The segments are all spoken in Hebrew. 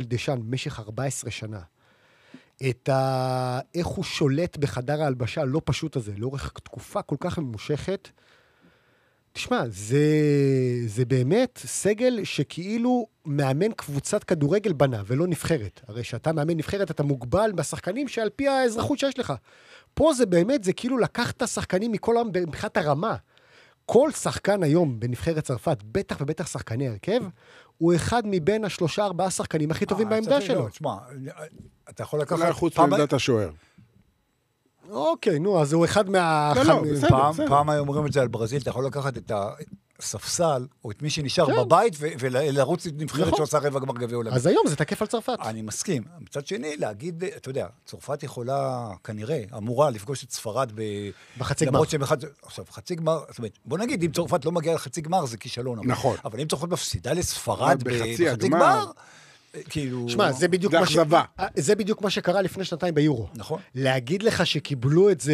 דשן במשך 14 שנה, איך הוא שולט בחדר ההלבשה הלא פשוט הזה, לאורך תקופה כל כך ממושכת, תשמע, זה באמת סגל שכאילו מאמן קבוצת כדורגל בנה, ולא נבחרת. הרי שאתה מאמן נבחרת, אתה מוגבל בשחקנים שעל פי האזרחות שיש לך. פה זה באמת, זה כאילו לקחת שחקנים מכל העם מבחינת הרמה. כל שחקן היום בנבחרת צרפת, בטח ובטח שחקני הרכב, הוא אחד מבין 3-4 שחקנים הכי טובים בעמדה שלו. תשמע, אתה יכול לקחת... אולי חוץ מעמדת השוער. אוקיי, נו, אז הוא אחד פעם היו אומרים את זה על ברזיל, אתה יכול לקחת את הספסל, או את מי שנשאר בבית, ולרוץ את נבחרת שעושה רבע גמר גביע עולמי. אז היום זה תקף על צרפת. אני מסכים. מצד שני, להגיד, אתה יודע, צרפת יכולה, כנראה, אמורה לפגוש את ספרד בחצי גמר. עכשיו, חצי גמר, זאת אומרת, בוא נגיד, אם צרפת לא מגיעה לחצי גמר, זה כישלון. נכון. אבל אם צרפת מפסידה לספרד בחצי גמר, כאילו... שמע, זה בדיוק מה שקרה לפני שנתיים ביורו. נכון. להגיד לך שקיבלו את זה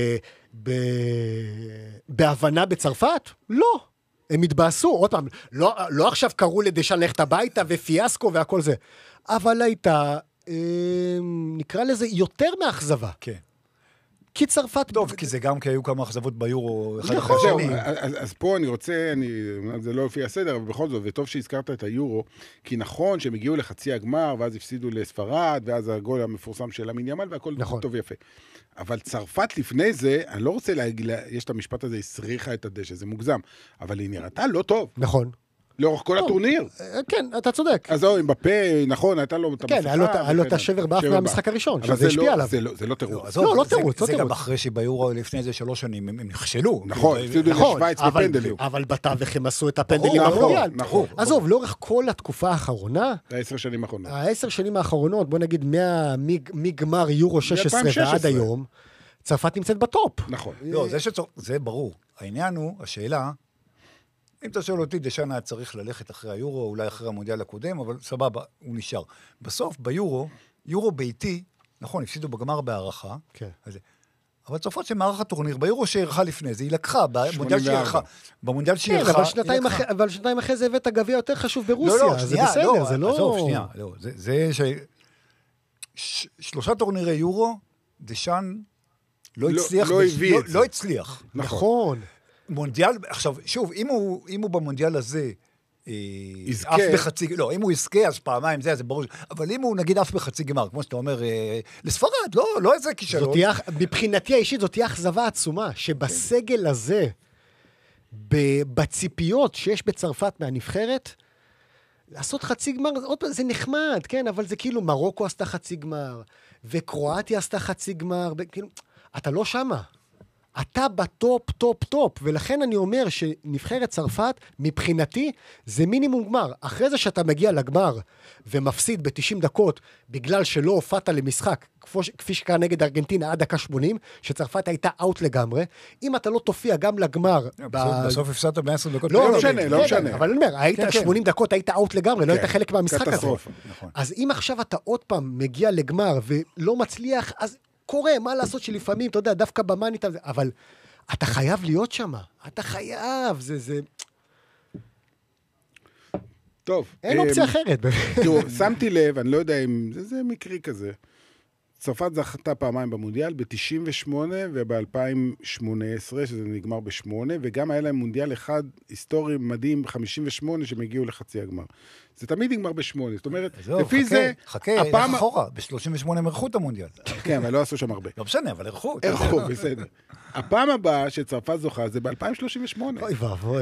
בהבנה בצרפת? לא. הם התבאסו, עוד פעם, לא עכשיו קראו לדשן ללכת הביתה ופיאסקו והכל זה, אבל הייתה, נקרא לזה, יותר מאכזבה. כן. כי צרפת... טוב, כי זה גם כי היו כמה אכזבות ביורו. נכון. אז פה אני רוצה, זה לא לפי הסדר, אבל בכל זאת, וטוב שהזכרת את היורו, כי נכון שהם הגיעו לחצי הגמר, ואז הפסידו לספרד, ואז הגול המפורסם של אמין ימל, והכל טוב ויפה. אבל צרפת לפני זה, אני לא רוצה להגיד, יש את המשפט הזה, הסריחה את הדשא, זה מוגזם, אבל היא נראתה לא טוב. נכון. לאורך כל הטורניר. כן, אתה צודק. אז זהו, עם בפה, נכון, הייתה לו את המפחה. כן, היה לו את השבר באף מהמשחק הראשון, שזה השפיע עליו. זה לא תירוץ. לא תירוץ. זה גם אחרי שביורו לפני זה 3 שנים, הם נכשלו. נכון, הפסידו לשוויץ בפנדלים. אבל בתווך הם עשו את הפנדלים במונדיאל. עזוב, לאורך כל התקופה האחרונה, 10 שנים האחרונות. 10 שנים האחרונות, בוא נגיד, מגמר יורו 16 ועד היום, צרפת נמצאת בטופ. נכון. לא, זה ברור. העניין הוא, השאלה, אם אתה שואל אותי, דשן היה צריך ללכת אחרי היורו, אולי אחרי המונדיאל הקודם, אבל סבבה, הוא נשאר. בסוף, יורו ביתי, נכון, הפסידו בגמר בהערכה, אבל צרפת שמערך הטורניר, ביורו שערכה לפני זה, היא לקחה, במונדיאל שערכה, אבל שנתיים אחרי זה הבאת גביע יותר חשוב ברוסיה, זה בסדר, זה לא... עזוב, שנייה, זה 3 טורנירי יורו, דשן לא הצליח. נכון. מונדיאל, עכשיו, שוב, אם הוא במונדיאל הזה, אף בחצי, לא, אם הוא יזכה, אז פעמיים זה ברור, אבל אם הוא נגיד אף בחצי גמר, כמו שאתה אומר, לספרד, לא איזה כישלון. מבחינתי האישית, זאת תהיה אכזבה עצומה, שבסגל הזה, בציפיות שיש בצרפת מהנבחרת, לעשות חצי גמר, זה נחמד, כן, אבל זה כאילו מרוקו עשתה חצי גמר, וקרואטיה עשתה חצי גמר, כאילו, אתה לא שמה. אתה בטופ, טופ, טופ, ולכן אני אומר שנבחרת צרפת, מבחינתי, זה מינימום גמר. אחרי זה שאתה מגיע לגמר, ומפסיד ב-90 דקות, בגלל שלא הופעת למשחק, כפי שקרה נגד ארגנטינה עד דקה 80, שצרפת הייתה אאוט לגמרי, אם אתה לא תופיע גם לגמר... בסוף הפסדת ב-10 דקות. לא משנה. אבל אני אומר, היית 80 דקות, היית אאוט לגמרי, לא היית חלק מהמשחק הזה. אז אם עכשיו אתה עוד פעם מגיע לגמר, ולא מצליח, אז קורה, מה לעשות שלפעמים, אתה יודע, דווקא במאנית, אבל אתה חייב להיות שם, אתה חייב, זה... טוב. אין אופציה אחרת. תראו, שמתי לב, אני לא יודע אם זה מקרי כזה, צרפת זכתה פעמיים במונדיאל, ב-98 וב-2018, שזה נגמר ב-8, וגם היה להם מונדיאל אחד היסטורי מדהים, 58, שהם הגיעו לחצי הגמר. זה תמיד נגמר ב-8, זאת אומרת, לפי זה... חכה, אחורה, ב-38 הם ערכו את המונדיאל. כן, אבל לא עשו שם הרבה. לא משנה, אבל ערכו. ערכו, בסדר. הפעם הבאה שצרפת זוכה זה ב-2038. אוי ואבוי.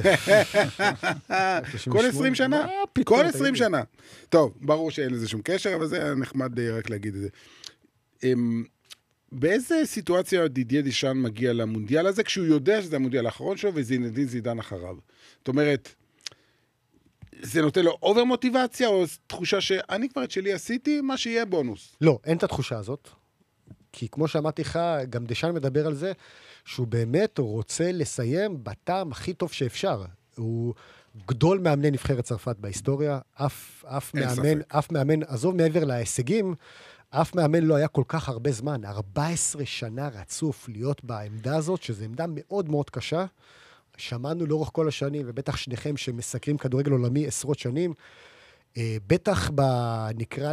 כל 20 שנה. כל 20 שנה. טוב, ברור שאין לזה שום קשר, אבל זה נחמד רק להגיד את זה. באיזה סיטואציה דידיה דשאן מגיע למונדיאל הזה, כשהוא יודע שזה המונדיאל האחרון שלו, וזינדין זידן אחריו? זאת אומרת, זה נותן לו אובר מוטיבציה, או תחושה שאני כבר את שלי עשיתי, מה שיהיה בונוס? לא, אין את התחושה הזאת. כי כמו שאמרתי לך, גם דשאן מדבר על זה, שהוא באמת רוצה לסיים בטעם הכי טוב שאפשר. הוא גדול מאמני נבחרת צרפת בהיסטוריה, אף מאמן, עזוב מעבר להישגים, אף מאמן לא היה כל כך הרבה זמן, 14 שנה רצוף להיות בעמדה הזאת, שזו עמדה מאוד מאוד קשה. שמענו לאורך כל השנים, ובטח שניכם שמסקרים כדורגל עולמי עשרות שנים, בטח נקרא